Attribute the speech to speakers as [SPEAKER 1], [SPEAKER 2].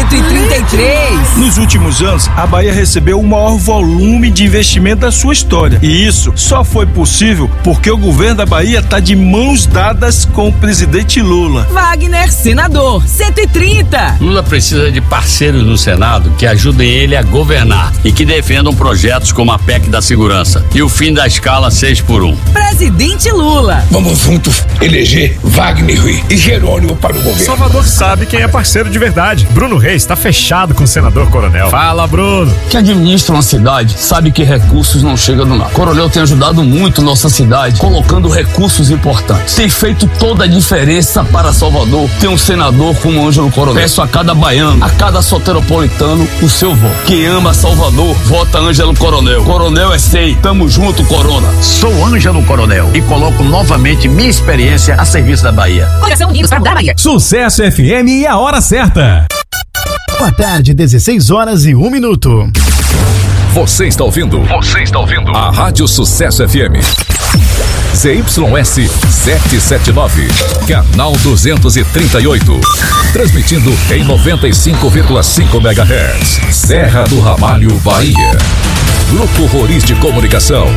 [SPEAKER 1] 133.
[SPEAKER 2] Nos últimos anos, a Bahia recebeu o maior volume de investimento da sua história. E isso só foi possível porque o governo da Bahia está de mãos dadas com o presidente Lula.
[SPEAKER 1] Wagner, senador, 130.
[SPEAKER 3] Lula precisa de parceiros no Senado que ajudem ele a governar e que defendam projetos como a PEC da segurança e o fim da escala 6x1.
[SPEAKER 1] Presidente Lula.
[SPEAKER 4] Vamos juntos eleger Wagner e Jerônimo para o governo.
[SPEAKER 5] Salvador sabe quem é parceiro de verdade. Bruno Reis está fechado com o senador Coronel. Fala, Bruno.
[SPEAKER 6] Quem administra uma cidade sabe que recursos não chegam do nada. Coronel tem ajudado muito nossa cidade, colocando recursos importantes. Tem feito toda a diferença para Salvador. Tem um senador como Ângelo Coronel. Peço a cada baiano, a cada soteropolitano, o seu voto. Quem ama Salvador, vota Ângelo Coronel. Coronel é SEI. Tamo junto, Corona.
[SPEAKER 7] Sou Ângelo Coronel e coloco novamente minha experiência a serviço da Bahia.
[SPEAKER 1] Coração Unidos para mudar a Bahia.
[SPEAKER 8] Sucesso FM e a hora certa. Boa tarde, 16h01.
[SPEAKER 9] Você está ouvindo a Rádio Sucesso FM. ZYS 779, canal 238. Transmitindo em 95,5 MHz. Serra do Ramalho, Bahia. Grupo Roriz de Comunicação.